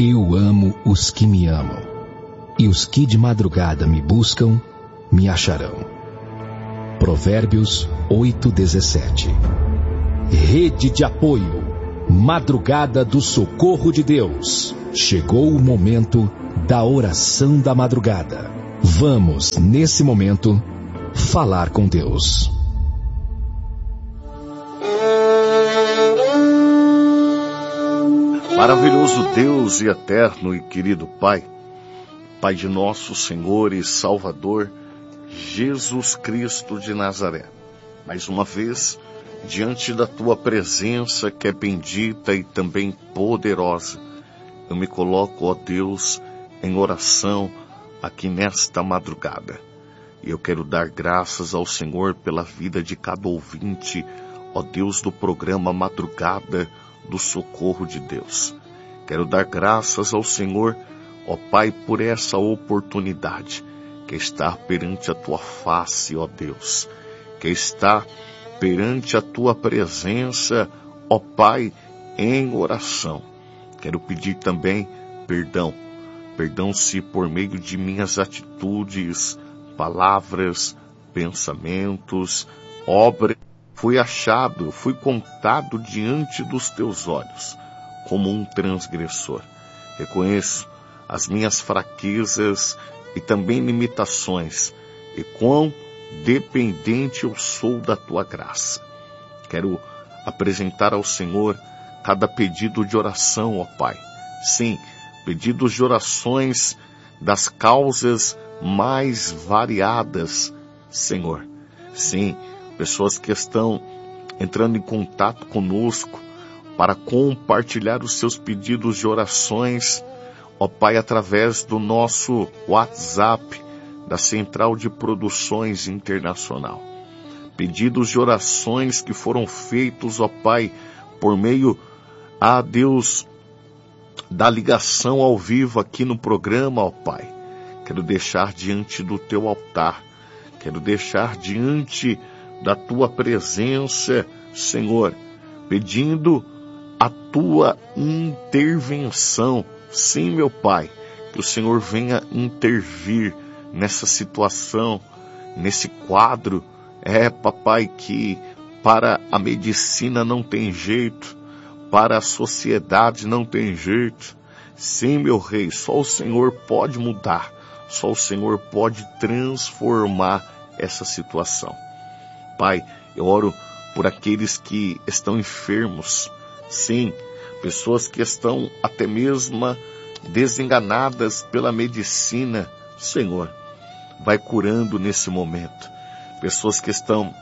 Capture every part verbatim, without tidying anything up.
Eu amo os que me amam, e os que de madrugada me buscam, me acharão. Provérbios oito, dezessete. Rede de apoio, Madrugada do Socorro de Deus. Chegou o momento da oração da madrugada. Vamos, nesse momento, falar com Deus. Maravilhoso Deus e eterno e querido Pai, Pai de nosso Senhor e Salvador, Jesus Cristo de Nazaré. Mais uma vez, diante da Tua presença que é bendita e também poderosa, eu me coloco, ó Deus, em oração aqui nesta madrugada. E eu quero dar graças ao Senhor pela vida de cada ouvinte, ó Deus, do programa Madrugada do Socorro de Deus. Quero dar graças ao Senhor, ó Pai, por essa oportunidade, que está perante a Tua face, ó Deus, que está perante a Tua presença, ó Pai, em oração. Quero pedir também perdão, perdão se por meio de minhas atitudes, palavras, pensamentos, obras, fui achado, fui contado diante dos Teus olhos como um transgressor. Reconheço as minhas fraquezas e também limitações, e quão dependente eu sou da Tua graça. Quero apresentar ao Senhor cada pedido de oração, ó Pai. Sim, pedidos de orações das causas mais variadas, Senhor. Sim, pessoas que estão entrando em contato conosco para compartilhar os seus pedidos de orações, ó Pai, através do nosso WhatsApp, da Central de Produções Internacional. Pedidos de orações que foram feitos, ó Pai, por meio, a Deus, da ligação ao vivo aqui no programa, ó Pai. Quero deixar diante do Teu altar, quero deixar diante da Tua presença, Senhor, pedindo a Tua intervenção. Sim, meu Pai, que o Senhor venha intervir nessa situação, nesse quadro. É, papai, que para a medicina não tem jeito, para a sociedade não tem jeito. Sim, meu Rei, só o Senhor pode mudar, só o Senhor pode transformar essa situação. Pai, eu oro por aqueles que estão enfermos, sim, pessoas que estão até mesmo desenganadas pela medicina. Senhor, vai curando nesse momento. Pessoas que estão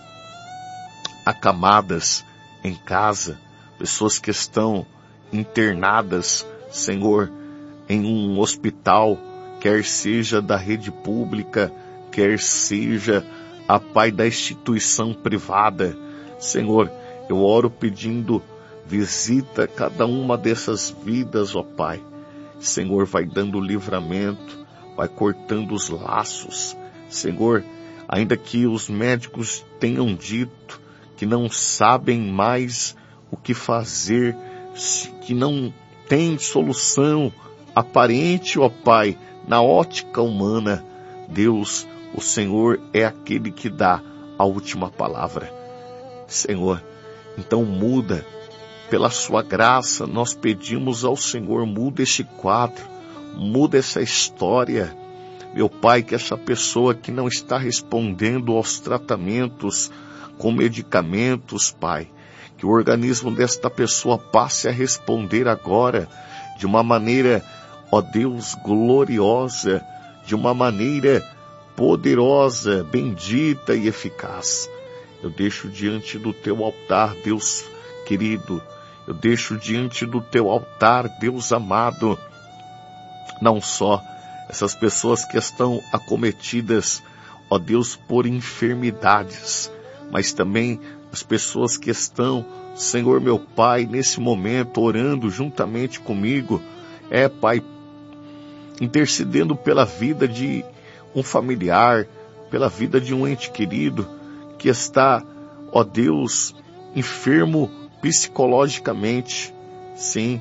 acamadas em casa, pessoas que estão internadas, Senhor, em um hospital, quer seja da rede pública, quer seja a Pai da instituição privada. Senhor, eu oro pedindo, visita cada uma dessas vidas, ó Pai. Senhor, vai dando livramento, vai cortando os laços. Senhor, ainda que os médicos tenham dito que não sabem mais o que fazer, que não tem solução aparente, ó Pai, na ótica humana, Deus, o Senhor é aquele que dá a última palavra. Senhor, então muda, pela Sua graça, nós pedimos ao Senhor, muda este quadro, muda essa história. Meu Pai, que essa pessoa que não está respondendo aos tratamentos com medicamentos, Pai, que o organismo desta pessoa passe a responder agora de uma maneira, ó Deus, gloriosa, de uma maneira poderosa, bendita e eficaz. Eu deixo diante do Teu altar, Deus querido, eu deixo diante do Teu altar, Deus amado, não só essas pessoas que estão acometidas, ó Deus, por enfermidades, mas também as pessoas que estão, Senhor meu Pai, nesse momento orando juntamente comigo, é Pai, intercedendo pela vida de um familiar, pela vida de um ente querido que está, ó Deus, enfermo psicologicamente. Sim,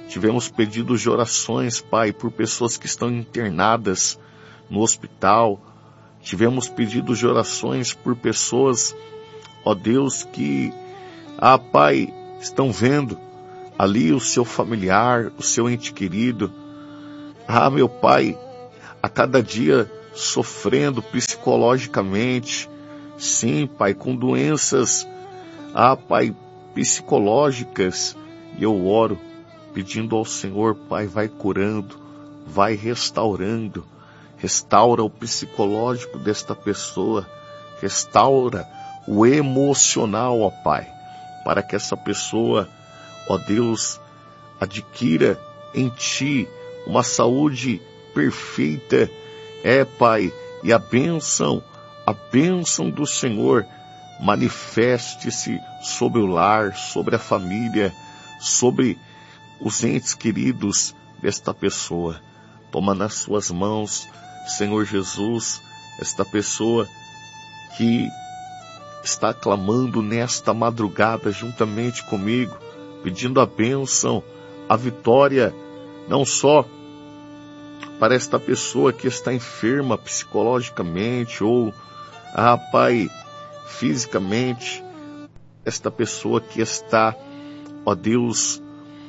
tivemos pedidos de orações, Pai, por pessoas que estão internadas no hospital. Tivemos pedidos de orações por pessoas, ó Deus, que, ah, Pai, estão vendo ali o seu familiar, o seu ente querido. Ah, meu Pai, a cada dia sofrendo psicologicamente. Sim, Pai, com doenças, ah, Pai, psicológicas. E eu oro, pedindo ao Senhor, Pai, vai curando, vai restaurando. Restaura o psicológico desta pessoa, restaura o emocional, ó Pai, para que essa pessoa, ó Deus, adquira em Ti uma saúde perfeita. É, Pai, e a bênção, a bênção do Senhor manifeste-se sobre o lar, sobre a família, sobre os entes queridos desta pessoa. Toma nas suas mãos, Senhor Jesus, esta pessoa que está clamando nesta madrugada juntamente comigo, pedindo a bênção, a vitória, não só para esta pessoa que está enferma psicologicamente ou, ah, Pai, fisicamente, esta pessoa que está, ó Deus,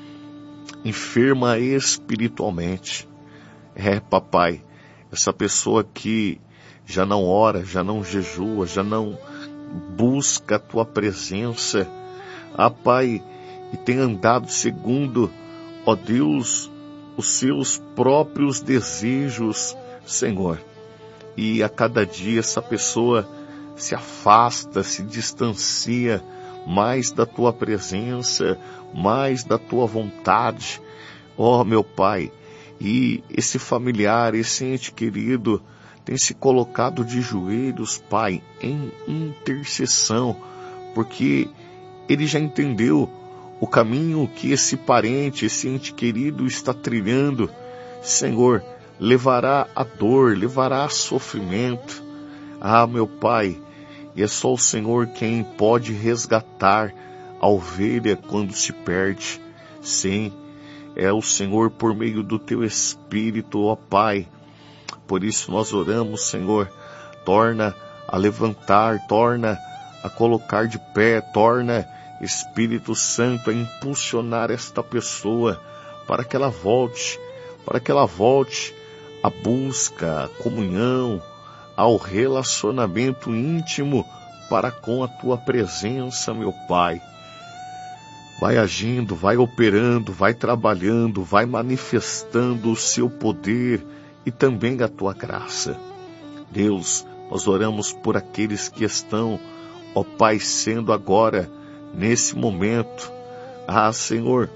enferma espiritualmente. É, Papai, essa pessoa que já não ora, já não jejua, já não busca a Tua presença, ah, Pai, e tem andado segundo, ó Deus, os seus próprios desejos, Senhor. E a cada dia essa pessoa se afasta, se distancia mais da Tua presença, mais da Tua vontade. Ó, meu Pai, e esse familiar, esse ente querido, tem se colocado de joelhos, Pai, em intercessão, porque ele já entendeu o caminho que esse parente, esse ente querido está trilhando. Senhor, levará a dor, levará a sofrimento. Ah, meu Pai, e é só o Senhor quem pode resgatar a ovelha quando se perde. Sim, é o Senhor por meio do Teu Espírito, ó Pai. Por isso nós oramos, Senhor, torna a levantar, torna a colocar de pé, torna, Espírito Santo, a impulsionar esta pessoa para que ela volte, para que ela volte à busca, à comunhão, ao relacionamento íntimo para com a Tua presença, meu Pai. Vai agindo, vai operando, vai trabalhando, vai manifestando o Seu poder e também a Tua graça. Deus, nós oramos por aqueles que estão, ó Pai, sendo agora, nesse momento, ah, Senhor,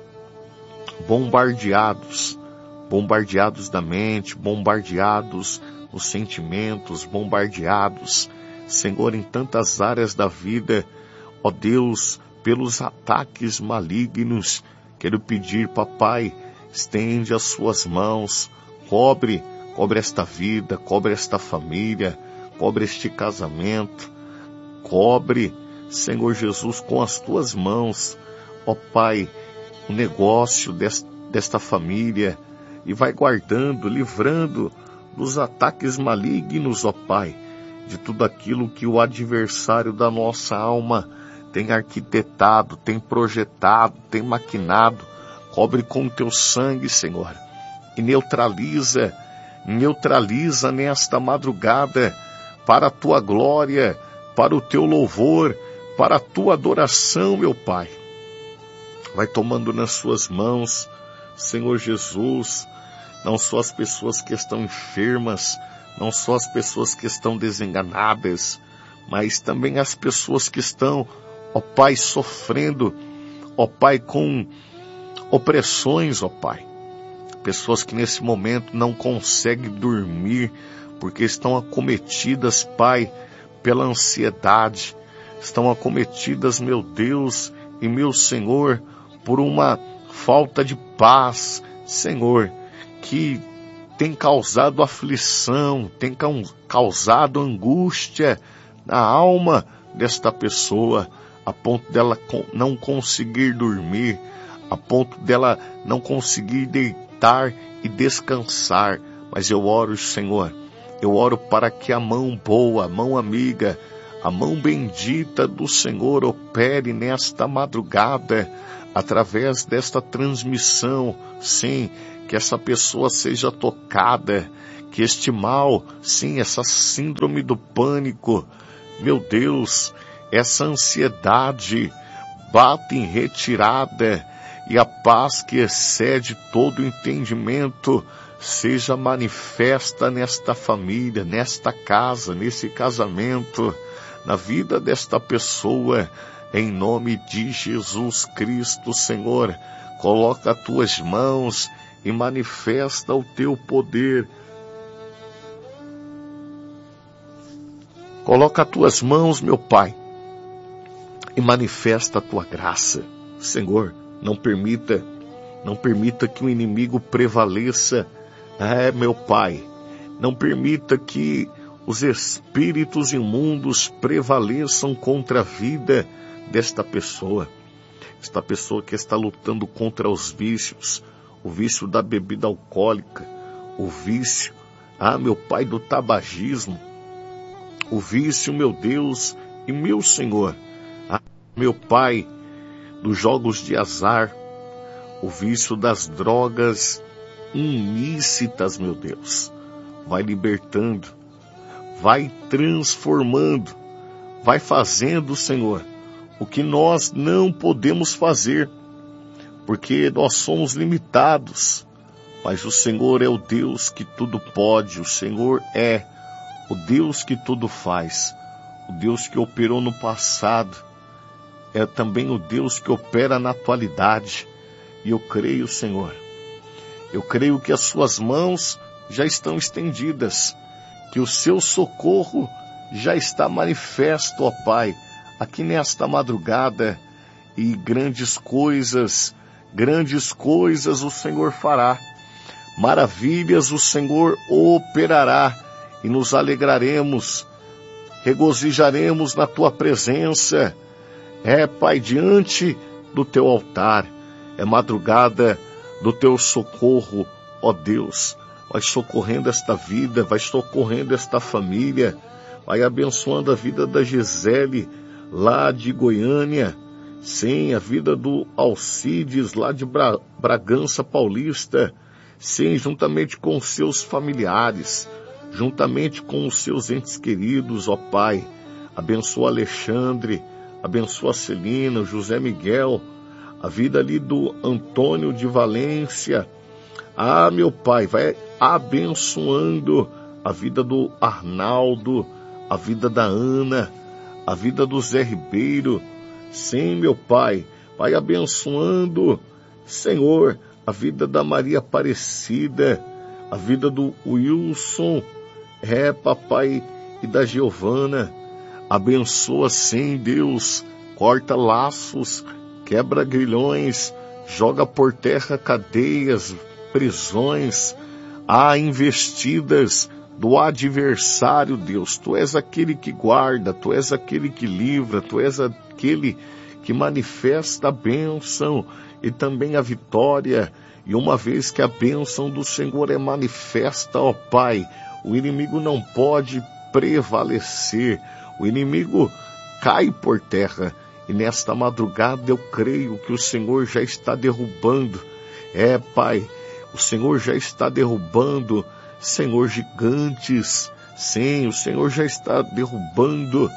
bombardeados, bombardeados da mente, bombardeados nos sentimentos, bombardeados, Senhor, em tantas áreas da vida, ó Deus, pelos ataques malignos. Quero pedir, Papai, estende as Suas mãos, cobre, cobre esta vida, cobre esta família, cobre este casamento, cobre, Senhor Jesus, com as Tuas mãos, ó Pai, o negócio desta, desta família, e vai guardando, livrando dos ataques malignos, ó Pai, de tudo aquilo que o adversário da nossa alma tem arquitetado, tem projetado, tem maquinado. Cobre com o Teu sangue, Senhor, e neutraliza, neutraliza nesta madrugada, para a Tua glória, para o Teu louvor, para a Tua adoração, meu Pai. Vai tomando nas Suas mãos, Senhor Jesus, não só as pessoas que estão enfermas, não só as pessoas que estão desenganadas, mas também as pessoas que estão, ó Pai, sofrendo, ó Pai, com opressões, ó Pai. Pessoas que nesse momento não conseguem dormir, porque estão acometidas, Pai, pela ansiedade, estão acometidas, meu Deus e meu Senhor, por uma falta de paz, Senhor, que tem causado aflição, tem causado angústia na alma desta pessoa, a ponto dela não conseguir dormir, a ponto dela não conseguir deitar e descansar. Mas eu oro, Senhor, eu oro para que a mão boa, a mão amiga, a mão bendita do Senhor opere nesta madrugada, através desta transmissão. Sim, que essa pessoa seja tocada, que este mal, sim, essa síndrome do pânico, meu Deus, essa ansiedade, bata em retirada, e a paz que excede todo o entendimento seja manifesta nesta família, nesta casa, nesse casamento, na vida desta pessoa, em nome de Jesus Cristo, Senhor. Coloca as tuas mãos e manifesta o teu poder. Coloca as tuas mãos, meu Pai, e manifesta a tua graça. Senhor, não permita, não permita que o inimigo prevaleça. É, meu Pai, não permita que os espíritos imundos prevaleçam contra a vida desta pessoa. Esta pessoa que está lutando contra os vícios, o vício da bebida alcoólica, o vício, ah, meu Pai, do tabagismo, o vício, meu Deus e meu Senhor, ah, meu Pai, dos jogos de azar, o vício das drogas ilícitas, meu Deus. Vai libertando, vai transformando, vai fazendo, Senhor, o que nós não podemos fazer, porque nós somos limitados, mas o Senhor é o Deus que tudo pode, o Senhor é o Deus que tudo faz, o Deus que operou no passado, é também o Deus que opera na atualidade. E eu creio, Senhor, eu creio que as suas mãos já estão estendidas, que o seu socorro já está manifesto, ó Pai, aqui nesta madrugada, e grandes coisas, grandes coisas o Senhor fará, maravilhas o Senhor operará, e nos alegraremos, regozijaremos na tua presença. É, Pai, diante do teu altar, é madrugada do teu socorro, ó Deus. Vai socorrendo esta vida, vai socorrendo esta família, vai abençoando a vida da Gisele, lá de Goiânia, sim, a vida do Alcides, lá de Bra- Bragança Paulista, sim, juntamente com os seus familiares, juntamente com os seus entes queridos, ó Pai. Abençoa Alexandre, abençoa Celina, José Miguel, a vida ali do Antônio de Valência. Ah, meu Pai, vai abençoando a vida do Arnaldo, a vida da Ana, a vida do Zé Ribeiro. Sim, meu Pai, vai abençoando, Senhor, a vida da Maria Aparecida, a vida do Wilson, é, Papai, e da Giovana. Abençoa, sim, Deus, corta laços, quebra grilhões, joga por terra cadeias, prisões, há investidas do adversário, Deus. Tu és aquele que guarda, tu és aquele que livra, tu és aquele que manifesta a bênção e também a vitória. E uma vez que a bênção do Senhor é manifesta, ó Pai, o inimigo não pode prevalecer, o inimigo cai por terra. E nesta madrugada eu creio que o Senhor já está derrubando, é, Pai, o Senhor já está derrubando, Senhor, gigantes, sim, o Senhor já está derrubando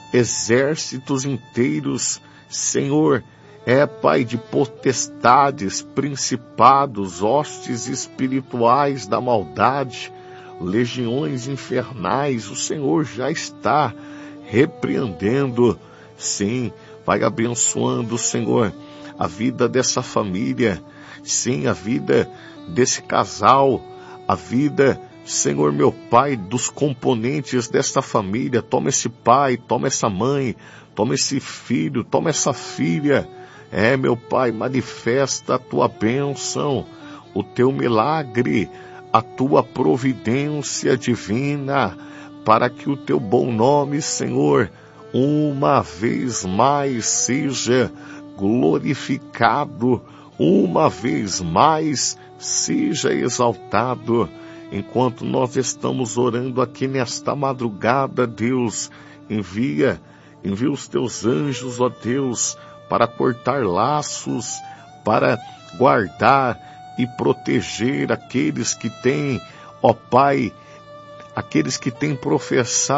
exércitos inteiros, Senhor, é, Pai, de potestades, principados, hostes espirituais da maldade, legiões infernais, o Senhor já está repreendendo, sim, vai abençoando, Senhor, a vida dessa família, sim, a vida desse casal, a vida, Senhor, meu Pai, dos componentes desta família. Toma esse pai, toma essa mãe, toma esse filho, toma essa filha. É, meu Pai, manifesta a tua bênção, o teu milagre, a tua providência divina, para que o teu bom nome, Senhor, uma vez mais seja glorificado, uma vez mais, seja exaltado. Enquanto nós estamos orando aqui nesta madrugada, Deus, envia, envia os teus anjos, ó Deus, para cortar laços, para guardar e proteger aqueles que têm, ó Pai, aqueles que têm professado